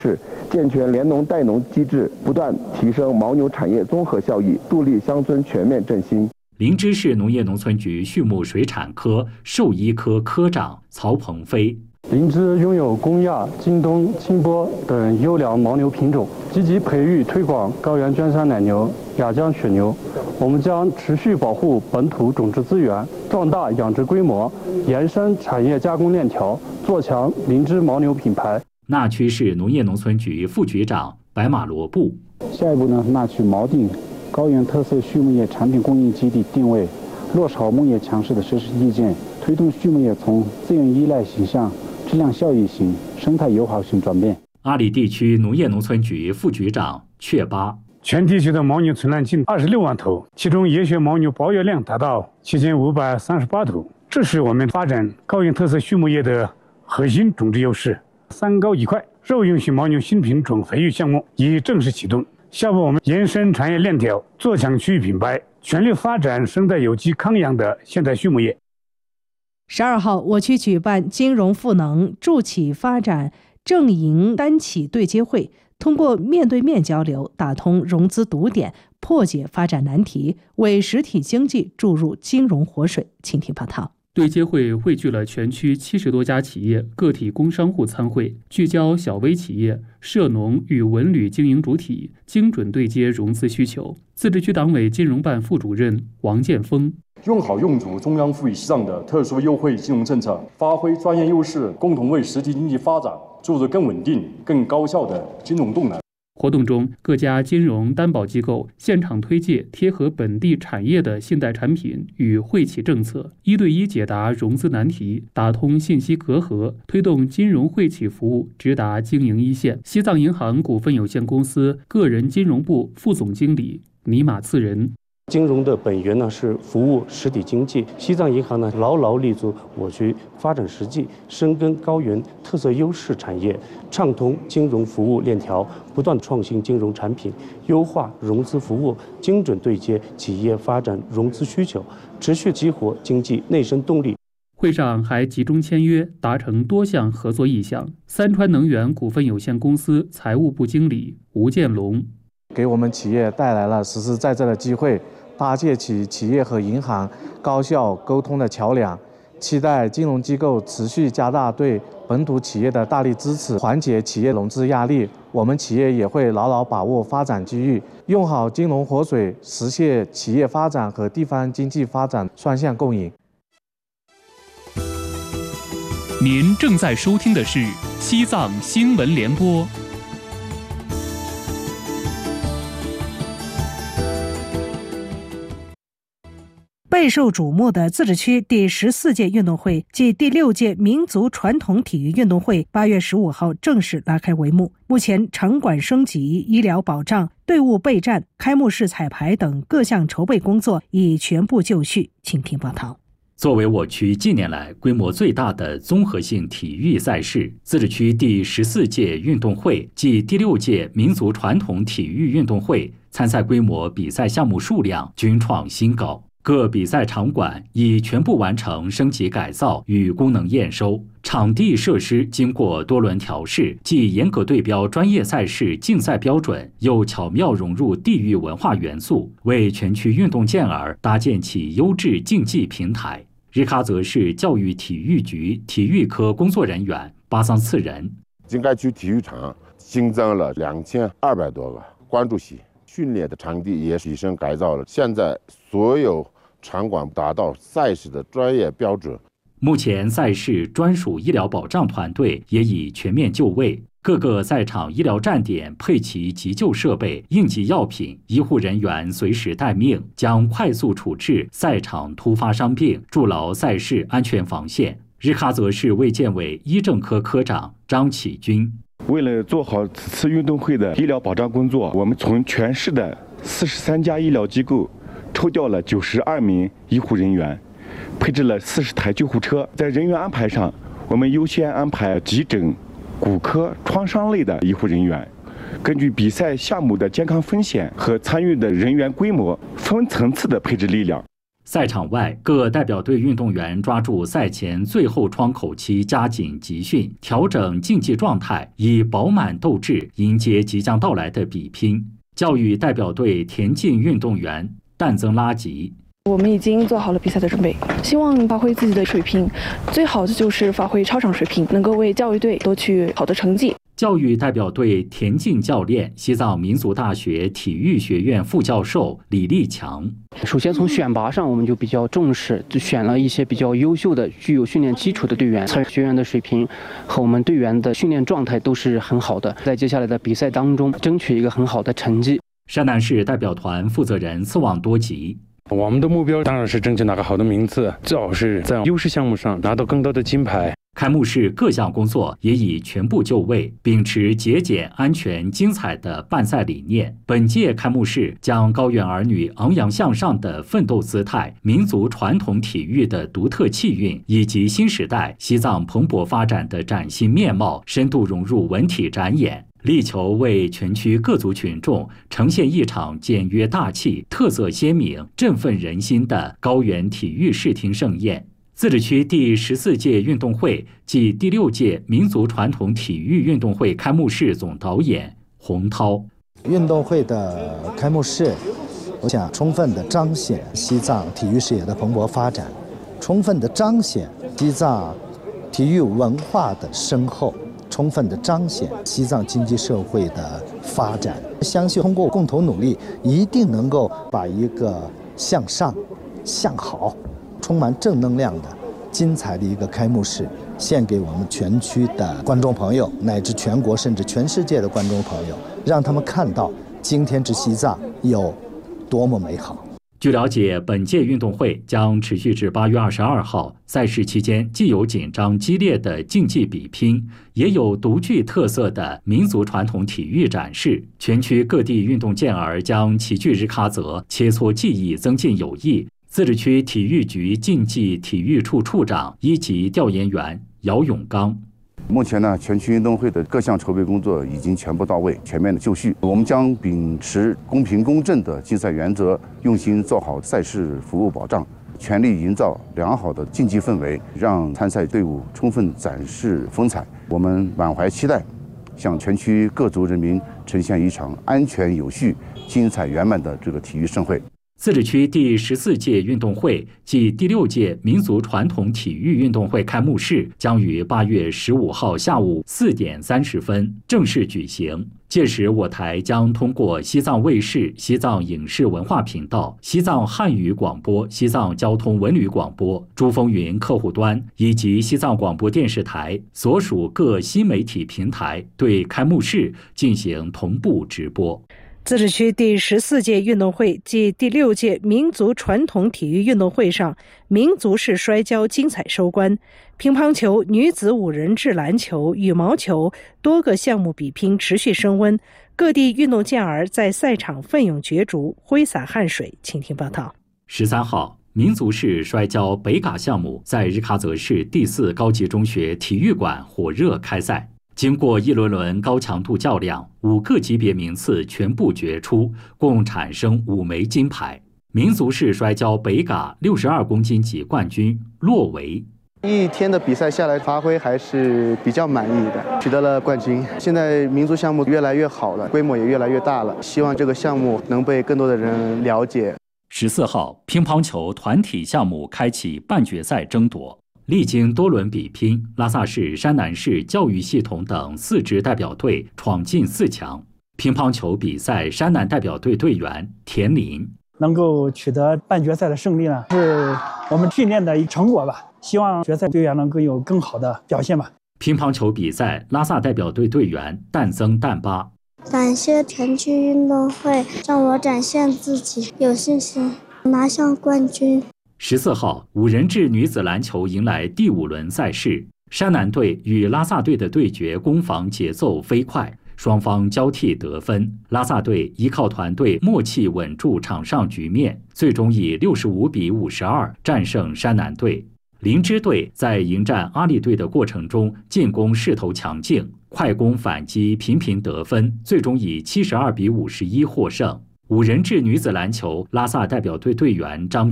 是健全联农带农机制，不断提升牦牛产业综合效益，助力乡村全面振兴。 林芝市农业农村局畜牧水产科兽医科科长曹鹏飞。 林芝拥有公亚、京东、清波等优良牦牛品种，积极培育推广高原娟山奶牛、雅江雪牛。我们将持续保护本土种植资源，壮大养殖规模，延伸产业加工链条，做强林芝牦牛品牌。 那曲市农业农村局副局长白马罗布。 下一步呢，那曲锚定高原特色畜牧业产品供应基地定位，落实好牧业强势的实施意见，推动畜牧业从资源依赖型向质量效益型、生态友好型转变。 阿里地区农业农村局副局长阙巴。 全地区的牦牛存栏近26万头，其中野血牦牛保有量达到7538头，这是我们发展高原特色畜牧业的核心种植优势。3高1快肉用型牦牛新品种培育项目已正式启动。下步我们延伸产业链条，做强区域品牌，全力发展生态有机康养的现代畜牧业。 12号，我区举办金融赋能助企发展正营单企对接会，通过面对面交流，打通融资堵点，破解发展难题，为实体经济注入金融活水。请听报道。 对接会汇聚了全区70多家企业、个体工商户参会，聚焦小微企业、涉农与文旅经营主体，精准对接融资需求。自治区党委金融办副主任王建峰： 用好用足中央赋予西藏的特殊优惠金融政策，发挥专业优势，共同为实体经济发展注入更稳定、更高效的金融动能。 活动中，各家金融担保机构现场推介贴合本地产业的信贷产品与惠企政策，1对1解答融资难题，打通信息隔阂，推动金融惠企服务直达经营一线。西藏银行股份有限公司个人金融部副总经理尼玛次仁： 金融的本源呢是服务实体经济，西藏银行呢牢牢立足我区发展实际，深耕高原特色优势产业，畅通金融服务链条，不断创新金融产品，优化融资服务，精准对接企业发展融资需求，持续激活经济内生动力。 会上还集中签约，达成多项合作意向。三川能源股份有限公司财务部经理吴建龙： 给我们企业带来了实实在在的机会，搭建起企业和银行高效沟通的桥梁，期待金融机构持续加大对本土企业的大力支持，缓解企业融资压力。我们企业也会牢牢把握发展机遇，用好金融活水，实现企业发展和地方经济发展双向共赢。 您正在收听的是西藏新闻联播。 备受瞩目的自治区第14届运动会暨第6届民族传统体育运动会8月15号正式拉开帷幕。目前场馆升级、医疗保障、队伍备战、开幕式彩排等各项筹备工作已全部就绪。请听报道。 作为我区近年来规模最大的综合性体育赛事，自治区第14届运动会暨第6届民族传统体育运动会参赛规模、比赛项目数量均创新高。各比赛场馆已全部完成升级改造与功能验收，场地设施经过多轮调试，既严格对标专业赛事竞赛标准，又巧妙融入地域文化元素，为全区运动健儿搭建起优质竞技平台。日喀则市教育体育局体育科工作人员巴桑次仁： 井盖区体育场新增了2200多个观众席，训练的场地也提升改造了，现在所有场馆达到赛事的专业标准。 目前赛事专属医疗保障团队也已全面就位，各个赛场医疗站点配齐急救设备、应急药品，医护人员随时待命，将快速处置赛场突发伤病，筑牢赛事安全防线。日喀则市卫健委医政科科长张启军： 为了做好此次运动会的医疗保障工作，我们从全市的43家医疗机构抽调了92名医护人员，配置了40台救护车。在人员安排上，我们优先安排急诊、骨科、创伤类的医护人员，根据比赛项目的健康风险和参与的人员规模，分层次的配置力量。 赛场外，各代表队运动员抓住赛前最后窗口期，加紧集训，调整竞技状态，以饱满斗志迎接即将到来的比拼。教育代表队田径运动员但增拉吉。 我们已经做好了比赛的准备，希望发挥自己的水平，最好的就是发挥超常水平，能够为教育队夺取好的成绩。 教育代表队田径教练、西藏民族大学体育学院副教授李立强。 首先从选拔上，我们就比较重视，就选了一些比较优秀的、具有训练基础的队员，学员的水平和我们队员的训练状态都是很好的，在接下来的比赛当中争取一个很好的成绩。 山南市代表团负责人斯旺多吉。 我们的目标当然是争取拿个好的名次，最好是在优势项目上拿到更多的金牌。 开幕式各项工作也已全部就位，秉持节俭、安全、精彩的办赛理念。本届开幕式将高原儿女昂扬向上的奋斗姿态、民族传统体育的独特气韵，以及新时代西藏蓬勃发展的崭新面貌，深度融入文体展演。力求为全区各族群众呈现一场简约大气、特色鲜明、振奋人心的高原体育视听盛宴。自治区第14届运动会暨第6届民族传统体育运动会开幕式总导演洪涛。 运动会的开幕式，我想充分地彰显西藏体育事业的蓬勃发展，充分地彰显西藏体育文化的深厚，充分地彰显西藏经济社会的发展。相信通过共同努力，一定能够把一个向上、向好、充满正能量的精彩的一个开幕式献给我们全区的观众朋友，乃至全国甚至全世界的观众朋友，让他们看到今天之西藏有多么美好。 据了解，本届运动会将持续至8月22号。赛事期间，既有紧张激烈的竞技比拼，也有独具特色的民族传统体育展示。全区各地运动健儿将齐聚日喀则，切磋技艺，增进友谊。自治区体育局竞技体育处处长、1级调研员姚永刚。 目前呢，全区运动会的各项筹备工作已经全部到位，全面的就绪。我们将秉持公平公正的竞赛原则，用心做好赛事服务保障，全力营造良好的竞技氛围，让参赛队伍充分展示风采。我们满怀期待，向全区各族人民呈现一场安全有序、精彩圆满的这个体育盛会。 自治区第14届运动会暨第6届民族传统体育运动会开幕式将于8月15号下午4点30分正式举行。届时，我台将通过西藏卫视、西藏影视文化频道、西藏汉语广播、西藏交通文旅广播、珠峰云客户端以及西藏广播电视台所属各新媒体平台对开幕式进行同步直播。 自治区第14届运动会暨第6届民族传统体育运动会上，民族式摔跤精彩收官，乒乓球、女子5人制篮球、羽毛球多个项目比拼持续升温，各地运动健儿在赛场奋勇角逐，挥洒汗水。请听报道。 13号，民族式摔跤北嘎项目在日喀则市第4高级中学体育馆火热开赛。经过一轮轮高强度较量，5个级别名次全部决出，共产生5枚金牌。民族式摔跤北嘎62公斤级冠军骆维。 一天的比赛下来，发挥还是比较满意的，取得了冠军。现在民族项目越来越好了，规模也越来越大了，希望这个项目能被更多的人了解。 14号，乒乓球团体项目开启半决赛争夺。历经多轮比拼，拉萨市、山南市教育系统等4支代表队闯进4强。乒乓球比赛，山南代表队队员田林能够取得半决赛的胜利呢，是我们训练的一成果吧。希望决赛队员能够有更好的表现吧。 乒乓球比赛，拉萨代表队队员但增但巴。 感谢全区运动会，让我展现自己，有信心拿下冠军。 14号，5人制女子篮球迎来第5轮赛事，山南队与拉萨队的对决攻防节奏飞快，双方交替得分。拉萨队依靠团队默契稳住场上局面，最终以65比52战胜山南队。林芝队在迎战阿里队的过程中进攻势头强劲，快攻反击频频得分，最终以72比51获胜。5人制女子篮球，拉萨代表队队员张俊。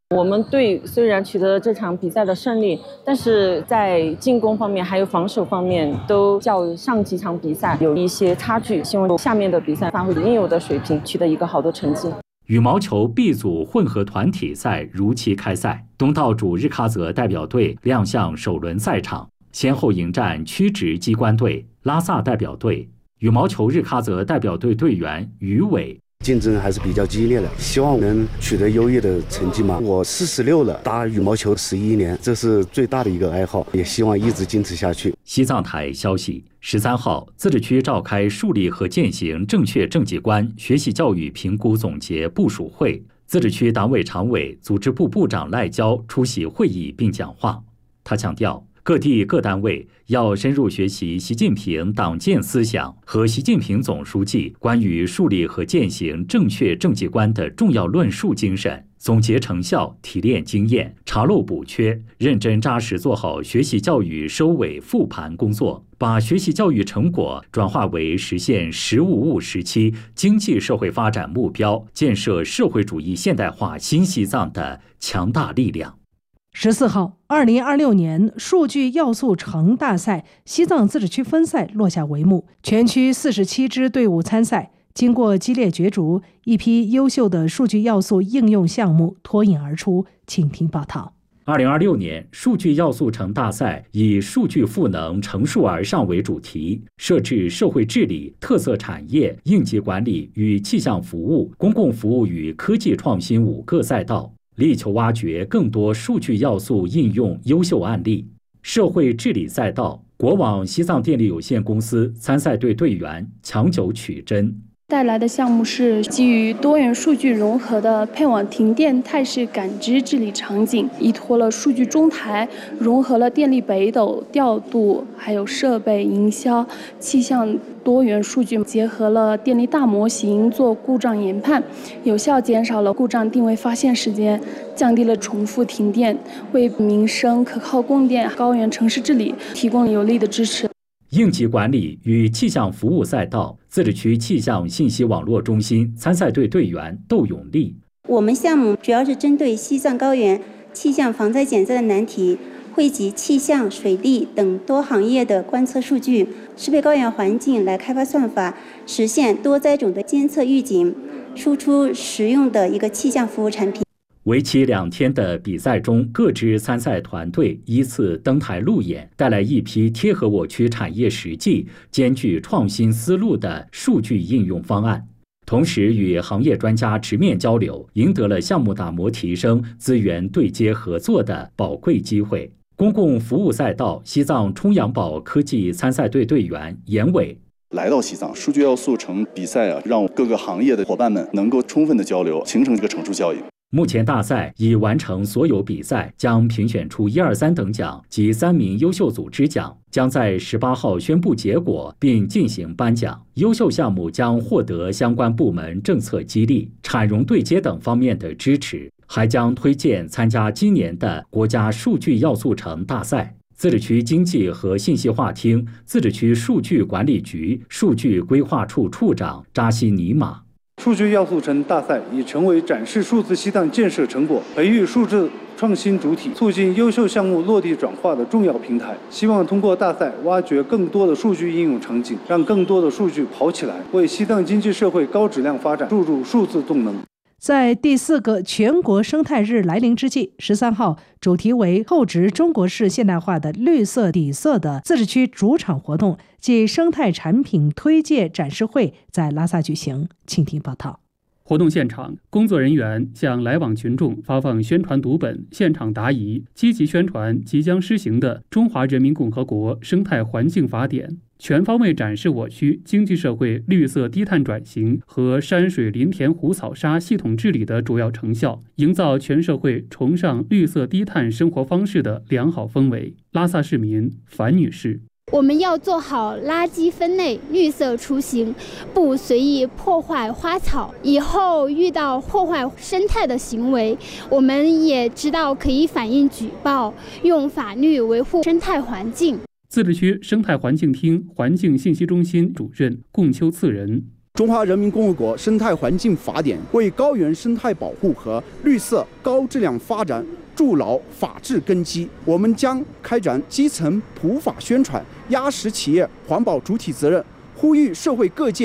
我们队虽然取得了这场比赛的胜利，但是在进攻方面还有防守方面都较上几场比赛有一些差距，希望下面的比赛发挥应有的水平，取得一个好的成绩。 羽毛球 B 组混合团体赛如期开赛，东道主日喀则代表队亮相首轮赛场，先后迎战曲直机关队、拉萨代表队。羽毛球日喀则代表队队员于伟。 竞争还是比较激烈的，希望能取得优异的成绩嘛。我46了，打羽毛球11年，这是最大的一个爱好，也希望一直坚持下去。 西藏台消息，13号，自治区召开树立和践行正确政绩观学习教育评估总结部署会，自治区党委常委、组织部部长赖娇出席会议并讲话。他强调，各地各单位要深入学习习近平党建思想和习近平总书记关于树立和践行正确政绩观的重要论述精神，总结成效，提炼经验，查漏补缺，认真扎实做好学习教育收尾复盘工作，把学习教育成果转化为实现“十五务”时期经济社会发展目标、建设社会主义现代化新西藏的强大力量。 14号，2026年数据要素城大赛西藏自治区分赛落下帷幕，全区47支队伍参赛。经过激烈角逐，一批优秀的数据要素应用项目脱颖而出。请听报道。 2026年数据要素城大赛以数据赋能乘数而上为主题，设置社会治理、特色产业、应急管理与气象服务、公共服务与科技创新5个赛道，力求挖掘更多数据要素应用优秀案例。社会治理赛道，国网西藏电力有限公司参赛队队员强九曲珍带来的项目是基于多元数据融合的配网停电态势感知治理场景，依托了数据中台，融合了电力北斗调度，还有设备营销、气象多元数据，结合了电力大模型做故障研判，有效减少了故障定位发现时间，降低了重复停电，为民生可靠供电、高原城市治理提供了有力的支持。 应急管理与气象服务赛道，自治区气象信息网络中心参赛队队员窦永利。 我们项目主要是针对西藏高原气象防灾减灾的难题，汇集气象、水利等多行业的观测数据，适配高原环境来开发算法，实现多灾种的监测预警，输出实用的一个气象服务产品。 为期2天的比赛中，各支参赛团队依次登台路演，带来一批贴合我区产业实际、兼具创新思路的数据应用方案，同时与行业专家直面交流，赢得了项目打磨提升、资源对接合作的宝贵机会。公共服务赛道，西藏冲阳宝科技参赛队队员严伟。 来到西藏数据要素城比赛让各个行业的伙伴们能够充分的交流，形成这个乘数效应。 目前大赛已完成所有比赛，将评选出1、2、3等奖及3名优秀组织奖，将在18号宣布结果并进行颁奖。优秀项目将获得相关部门政策激励、产融对接等方面的支持，还将推荐参加今年的国家数据要素城大赛。自治区经济和信息化厅、自治区数据管理局数据规划处处长扎西尼玛。 数据要素城大赛已成为展示数字西藏建设成果、培育数字创新主体、促进优秀项目落地转化的重要平台。希望通过大赛挖掘更多的数据应用场景，让更多的数据跑起来，为西藏经济社会高质量发展注入数字动能。 在第4个全国生态日来临之际，13号，主题为厚植中国式现代化的绿色底色的自治区主场活动暨生态产品推介展示会在拉萨举行。请听报道。 活动现场，工作人员向来往群众发放宣传读本，现场答疑，积极宣传即将施行的《中华人民共和国生态环境法典》，全方位展示我区经济社会绿色低碳转型和山水林田湖草沙系统治理的主要成效，营造全社会崇尚绿色低碳生活方式的良好氛围。拉萨市民樊女士。 我们要做好垃圾分类、绿色出行，不随意破坏花草。以后遇到破坏生态的行为，我们也知道可以反映举报，用法律维护生态环境。 自治区生态环境厅环境信息中心主任贡秋次仁。 中华人民共和国生态环境法典为高原生态保护和绿色高质量发展筑牢法治根基。我们将开展基层普法宣传，压实企业环保主体责任，呼吁社会各界